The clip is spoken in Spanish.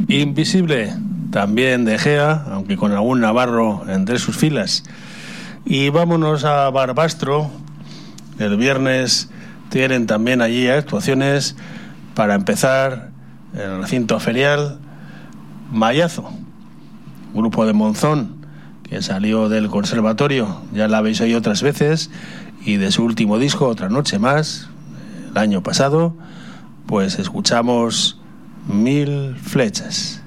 Invisible, también de Gea, aunque con algún navarro entre sus filas. Y vámonos a Barbastro. El viernes tienen también allí actuaciones. Para empezar, el recinto ferial Mayazo, grupo de Monzón que salió del conservatorio, ya la habéis oído otras veces, y de su último disco, Otra Noche Más, el año pasado, pues escuchamos 1000 flechas.